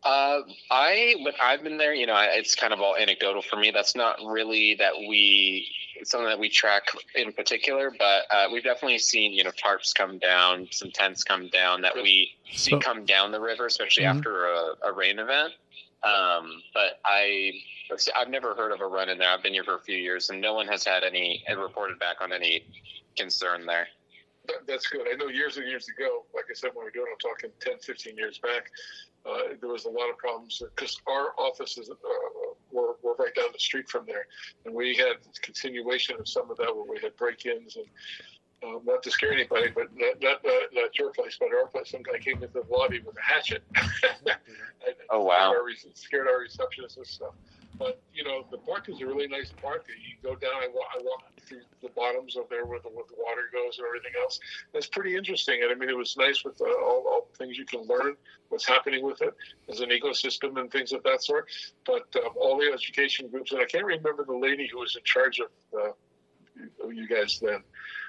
When I've been there, it's kind of all anecdotal for me. That's not really something that we track in particular, but we've definitely seen, tarps come down, some tents come down that we see come down the river, especially after a rain event. But I've never heard of a run in there. I've been here for a few years, and no one has had reported back on any concern there. That's good. I know years and years ago, like I said, when we were doing, I'm talking 10, 15 years back, there was a lot of problems because our offices were right down the street from there. And we had continuation of some of that where we had break-ins and not to scare anybody, but not your place, but our place. Some guy came into the lobby with a hatchet. Oh, wow. Scared our receptionists and stuff. But, the park is a really nice park. You go down, I walk through the bottoms of there where the water goes and everything else. It's pretty interesting. And, it was nice with all the things you can learn, what's happening with it as an ecosystem and things of that sort. But all the education groups, and I can't remember the lady who was in charge of you guys then.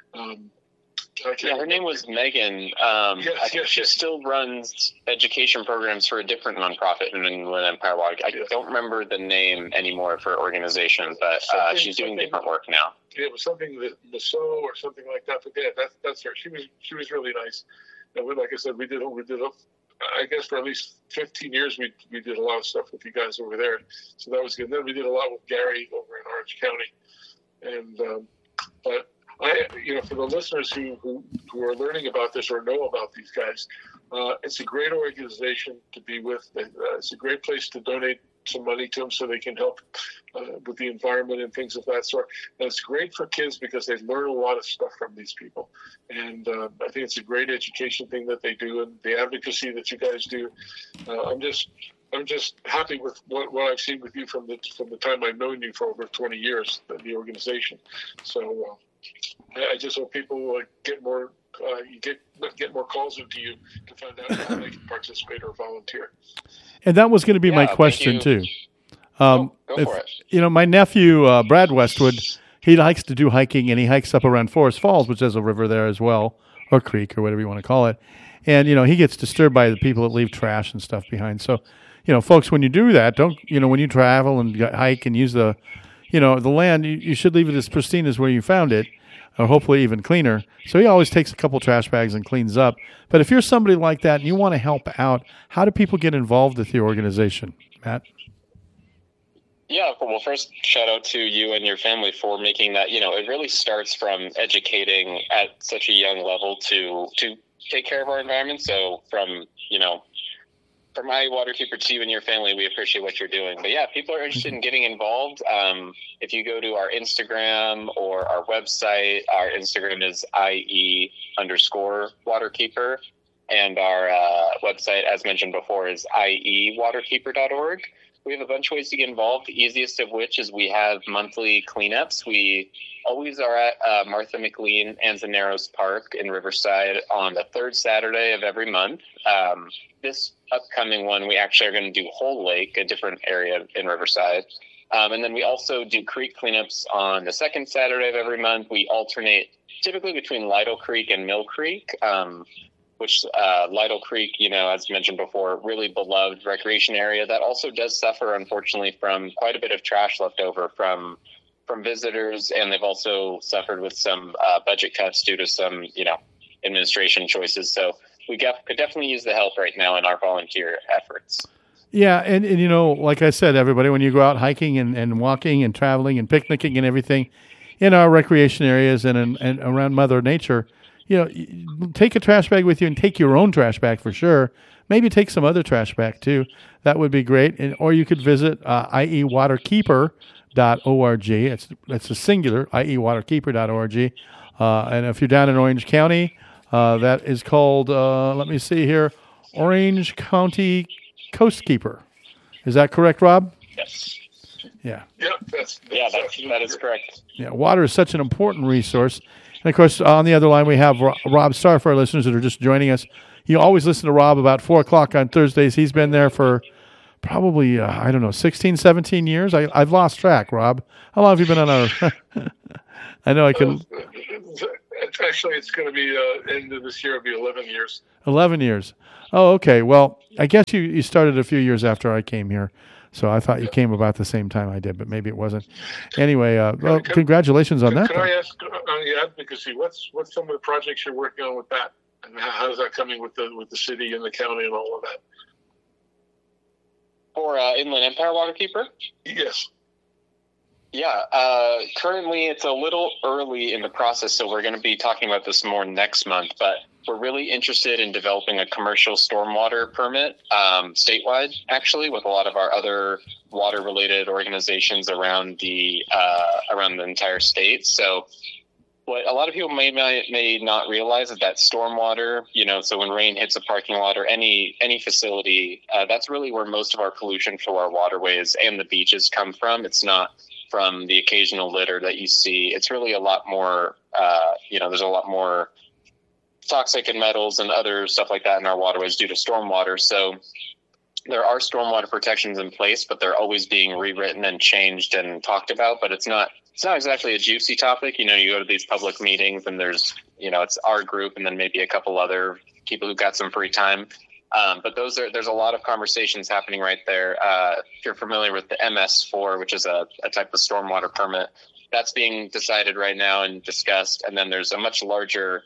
Her name was Megan. I think she still runs education programs for a different nonprofit in Inland Empire Water. I don't remember the name anymore of her organization, but she's doing different work now. It was something that Lasso or something like that. But yeah, that's her. She was really nice. And like I said, we did. I guess for at least 15 years, we did a lot of stuff with you guys over there. So that was good. And then we did a lot with Gary over in Orange County, and but. For the listeners who are learning about this or know about these guys, it's a great organization to be with. It's a great place to donate some money to them so they can help with the environment and things of that sort. And it's great for kids because they learn a lot of stuff from these people. And I think it's a great education thing that they do, and the advocacy that you guys do. I'm just happy with what I've seen with you from the time I've known you for over 20 years, the organization. So. I just hope people get more calls into you to find out how they can participate or volunteer. And that was going to be my question too. Go for it. My nephew Brad Westwood, he likes to do hiking, and he hikes up around Forest Falls, which has a river there as well, or creek, or whatever you want to call it. And he gets disturbed by the people that leave trash and stuff behind. So, folks, when you do that, don't when you travel and hike and use the land, you should leave it as pristine as where you found it, or hopefully even cleaner. So he always takes a couple trash bags and cleans up. But if you're somebody like that and you want to help out, how do people get involved with your organization, Matt? Yeah, well, first, shout out to you and your family for making that. It really starts from educating at such a young level to take care of our environment. So from my Waterkeeper to you and your family, we appreciate what you're doing. But yeah, if people are interested in getting involved, if you go to our Instagram or our website, our Instagram is IE_Waterkeeper. And our website, as mentioned before, is IEWaterkeeper.org. We have a bunch of ways to get involved, the easiest of which is we have monthly cleanups. We always are at Martha McLean Anzaneros Park in Riverside on the third Saturday of every month. This upcoming one, we actually are going to do Whole Lake, a different area in Riverside. And then we also do creek cleanups on the second Saturday of every month. We alternate typically between Lytle Creek and Mill Creek, which Lytle Creek, as mentioned before, really beloved recreation area that also does suffer, unfortunately, from quite a bit of trash left over from visitors. And they've also suffered with some budget cuts due to some, administration choices. So we could definitely use the help right now in our volunteer efforts. Yeah, and like I said, everybody, when you go out hiking and walking and traveling and picnicking and everything in our recreation areas and around Mother Nature, take a trash bag with you and take your own trash bag for sure. Maybe take some other trash bag too. That would be great. Or you could visit IEWaterkeeper.org. It's a singular, IEWaterkeeper.org. And if you're down in Orange County, that is called, let me see here, Orange County Coastkeeper. Is that correct, Rob? Yes. Yeah. Yep, that is correct. Yeah, water is such an important resource. And, of course, on the other line, we have Rob Starr for our listeners that are just joining us. You always listen to Rob about 4 o'clock on Thursdays. He's been there for probably, 16, 17 years. I've lost track, Rob. How long have you been on our... I know I can... Actually, it's going to be end of this year. It'll be 11 years. 11 years. Oh, okay. Well, I guess you started a few years after I came here. So I thought you came about the same time I did, but maybe it wasn't. Anyway, well, congratulations on that. Can I ask on the advocacy, what's some of the projects you're working on with that? And how's that coming with the city and the county and all of that? For Inland Empire Waterkeeper? Yes. Yeah, currently it's a little early in the process, so we're going to be talking about this more next month, but we're really interested in developing a commercial stormwater permit statewide, actually, with a lot of our other water-related organizations around the entire state. So what a lot of people may not realize is that stormwater, so when rain hits a parking lot or any facility, that's really where most of our pollution for our waterways and the beaches come from. It's not from the occasional litter that you see. It's really a lot more, there's a lot more toxic and metals and other stuff like that in our waterways due to stormwater. So there are stormwater protections in place, but they're always being rewritten and changed and talked about. But it's not exactly a juicy topic. You go to these public meetings and there's, it's our group and then maybe a couple other people who got some free time. But there's a lot of conversations happening right there. If you're familiar with the MS4, which is a type of stormwater permit, that's being decided right now and discussed. And then there's a much larger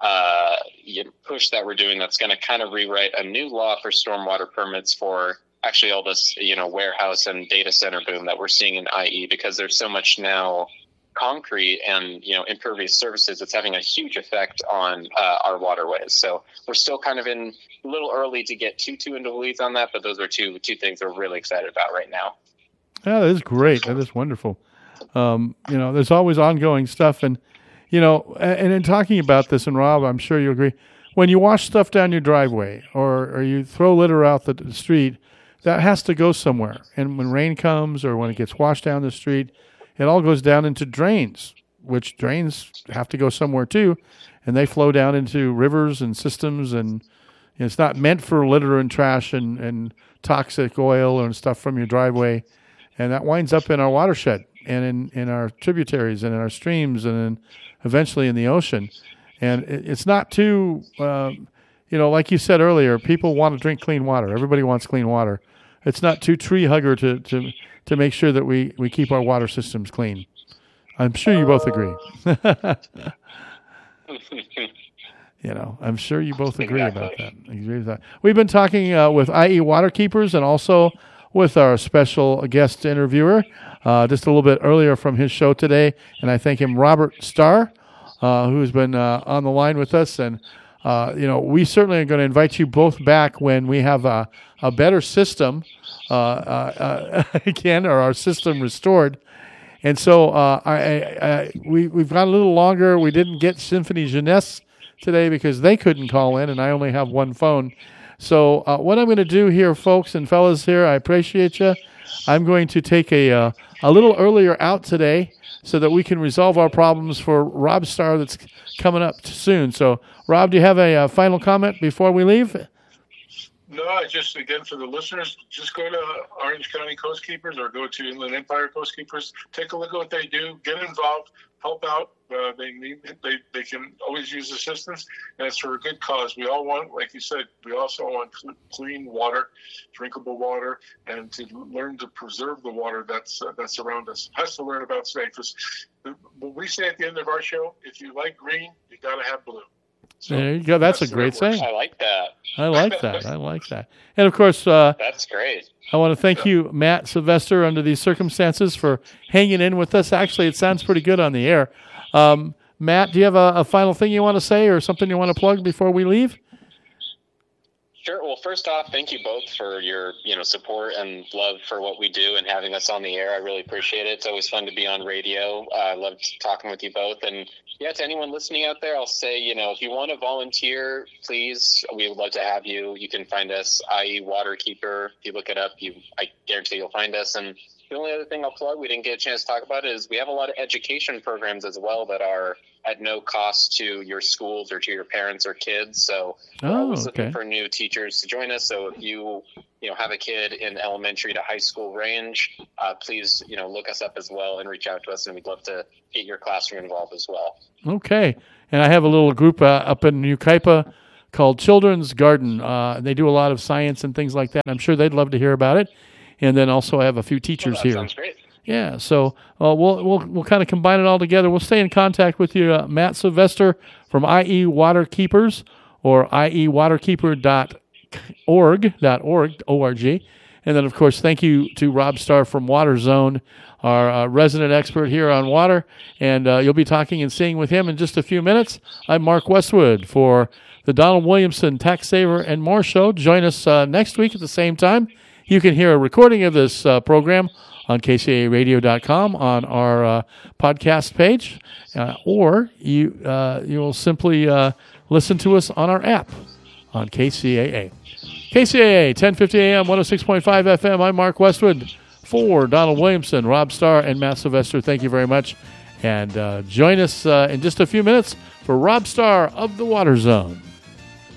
push that we're doing that's going to kind of rewrite a new law for stormwater permits for actually all this, warehouse and data center boom that we're seeing in IE, because there's so much now concrete and, impervious surfaces. It's having a huge effect on our waterways. So we're still kind of a little early to get too into the weeds on that, but those are two things we're really excited about right now. Yeah, that is great. That is wonderful. There's always ongoing stuff. And in talking about this, and Rob, I'm sure you agree, when you wash stuff down your driveway or you throw litter out the street, that has to go somewhere. And when rain comes or when it gets washed down the street, it all goes down into drains, which drains have to go somewhere too. And they flow down into rivers and systems. And it's not meant for litter and trash and toxic oil and stuff from your driveway. And that winds up in our watershed and in our tributaries and in our streams and then eventually in the ocean. And it's not too, like you said earlier, people want to drink clean water. Everybody wants clean water. It's not too tree hugger to make sure that we keep our water systems clean. I'm sure you both agree. I'm sure you both agree about that. Agree with that. We've been talking with IE Waterkeepers and also with our special guest interviewer just a little bit earlier from his show today, and I thank him, Robert Starr, who's been on the line with us. And we certainly are going to invite you both back when we have a better system again, or our system restored. And so we've gone a little longer. We didn't get Symphony Jeunesse today because they couldn't call in, and I only have one phone. So what I'm going to do here, folks and fellas here, I appreciate you. I'm going to take a little earlier out today so that we can resolve our problems for Rob Starr that's coming up soon. So, Rob, do you have a final comment before we leave? No, again, for the listeners, just go to Orange County Coastkeepers or go to Inland Empire Coastkeepers. Take a look at what they do. Get involved. Help out. They can always use assistance, and it's for a good cause. We all want, like you said, we also want clean water, drinkable water, and to learn to preserve the water that's around us. Has to learn about today, because what we say at the end of our show, if you like green, you got to have blue. So there you go. That's a great saying. I like that. I like that. And, of course, that's great. I want to thank you, Matt Sylvester, under these circumstances, for hanging in with us. Actually, it sounds pretty good on the air. Matt, do you have a final thing you want to say or something you want to plug before we leave? Sure. Well, first off, thank you both for your support and love for what we do and having us on the air. I really appreciate it. It's always fun to be on radio. I love talking with you both. And yeah, to anyone listening out there, I'll say, if you want to volunteer, please, we would love to have you. You can find us, IE Waterkeeper. If you look it up, I guarantee you'll find us. And the only other thing I'll plug, we didn't get a chance to talk about, is we have a lot of education programs as well that are at no cost to your schools or to your parents or kids. So we're always looking for new teachers to join us. So if you have a kid in elementary to high school range, please, look us up as well and reach out to us, and we'd love to get your classroom involved as well. Okay. And I have a little group up in New Kaipa called Children's Garden. They do a lot of science and things like that, and I'm sure they'd love to hear about it. And then also I have a few teachers here. Sounds great. Yeah, so we'll kind of combine it all together. We'll stay in contact with you, Matt Sylvester from IE Waterkeepers or iewaterkeeper.org. And then, of course, thank you to Rob Starr from Water Zone, our resident expert here on water. And you'll be talking and seeing with him in just a few minutes. I'm Mark Westwood for the Donald Williamson Tax Saver and More Show. Join us next week at the same time. You can hear a recording of this program on kcaaradio.com on our podcast page, or you'll simply listen to us on our app on KCAA. KCAA, 1050 AM, 106.5 FM. I'm Mark Westwood for Donald Williamson, Rob Starr, and Matt Sylvester. Thank you very much. And join us in just a few minutes for Rob Starr of the Water Zone.